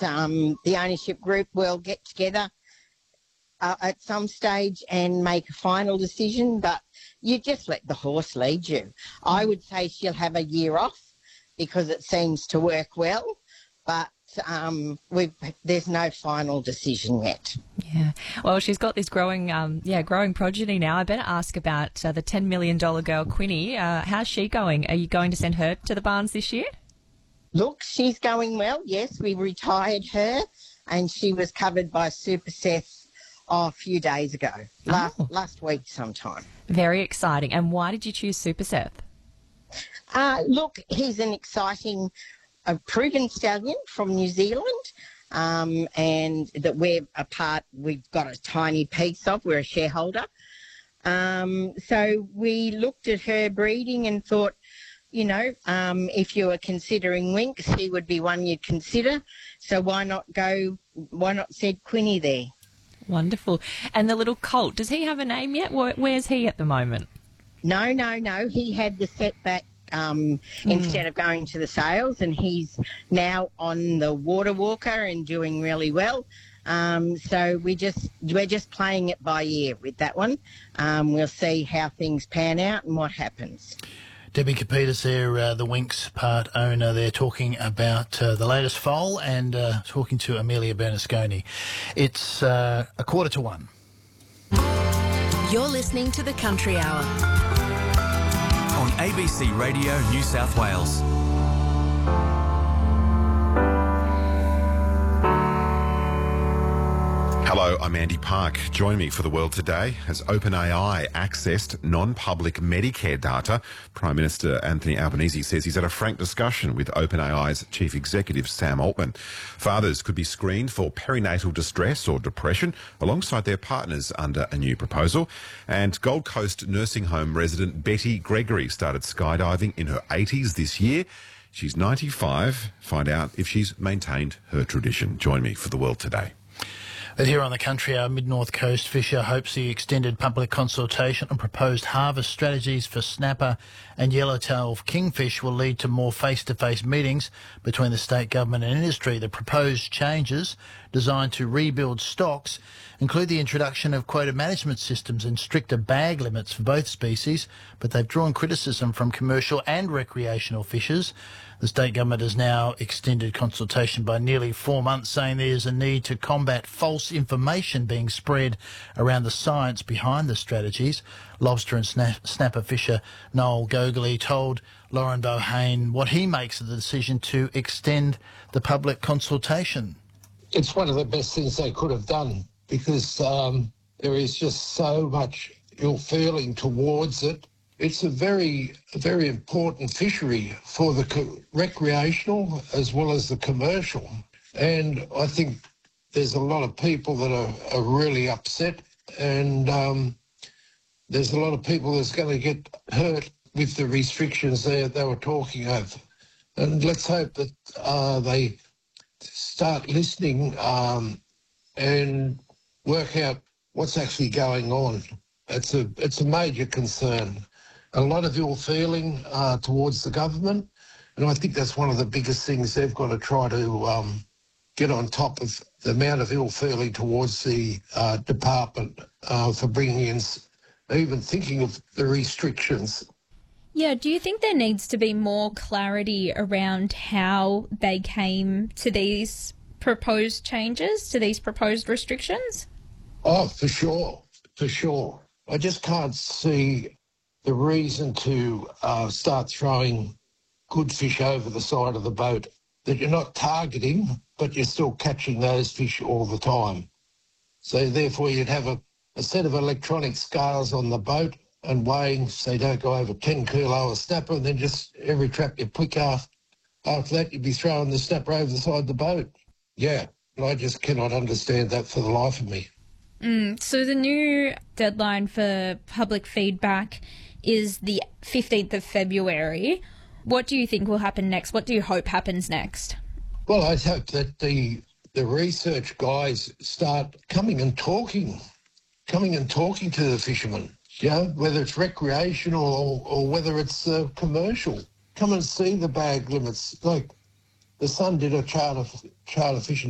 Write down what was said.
the ownership group will get together at some stage and make a final decision, but you just let the horse lead you. I would say she'll have a year off because it seems to work well, but there's no final decision yet. Yeah. Well, she's got this growing progeny now. I better ask about the $10 million girl, Quinny. How's she going? Are you going to send her to the barns this year? Look, she's going well. Yes, we retired her and she was covered by Super Seth a few days ago, last week sometime. Very exciting. And why did you choose Super Seth? Look, he's an exciting, proven stallion from New Zealand, and that we've got a tiny piece of, we're a shareholder. So we looked at her breeding and thought, if you were considering Winx, he would be one you'd consider. So why not send Quinny there? Wonderful. And the little colt, does he have a name yet? Where's he at the moment? No. He had the setback instead of going to the sales, and he's now on the Water Walker and doing really well. So we're just playing it by ear with that one. We'll see how things pan out and what happens. Debbie Kapitas there, the Winx part owner there, talking about the latest foal and talking to Amelia Bernasconi. It's 1:45. You're listening to the Country Hour on ABC Radio New South Wales. Hello, I'm Andy Park. Join me for The World Today as OpenAI accessed non-public Medicare data. Prime Minister Anthony Albanese says he's had a frank discussion with OpenAI's chief executive, Sam Altman. Fathers could be screened for perinatal distress or depression alongside their partners under a new proposal. And Gold Coast nursing home resident Betty Gregory started skydiving in her 80s this year. She's 95. Find out if she's maintained her tradition. Join me for The World Today. But here on the Country Hour, Mid-North Coast Fisher hopes the extended public consultation on proposed harvest strategies for snapper and yellowtail kingfish will lead to more face-to-face meetings between the state government and industry. The proposed changes, designed to rebuild stocks, include the introduction of quota management systems and stricter bag limits for both species, but they've drawn criticism from commercial and recreational fishers. The state government has now extended consultation by nearly 4 months, saying there is a need to combat false information being spread around the science behind the strategies. Lobster and snapper fisher Noel Gogley told Lauren Bohane what he makes of the decision to extend the public consultation. It's one of the best things they could have done because there is just so much ill feeling towards it. It's a very important fishery for the recreational as well as the commercial. And I think there's a lot of people that are really upset, and there's a lot of people that's going to get hurt with the restrictions they were talking of. And let's hope that they start listening and work out what's actually going on. It's a major concern. A lot of ill feeling towards the government, and I think that's one of the biggest things they've got to try to get on top of, the amount of ill feeling towards the department for bringing in, even thinking of the restrictions. Yeah, do you think there needs to be more clarity around how they came to these proposed changes, to these proposed restrictions? Oh, for sure. I just can't see the reason to start throwing good fish over the side of the boat that you're not targeting, but you're still catching those fish all the time. So therefore you'd have a set of electronic scales on the boat and weighing so you don't go over 10 kilo a snapper, and then just every trap you pick after that you'd be throwing the snapper over the side of the boat. Yeah, and I just cannot understand that for the life of me. So the new deadline for public feedback is the 15th of February. What do you think will happen next? What do you hope happens next? Well, I hope that the research guys start coming and talking to the fishermen, whether it's recreational or whether it's commercial. Come and see the bag limits. Like the Sun did a charter fishing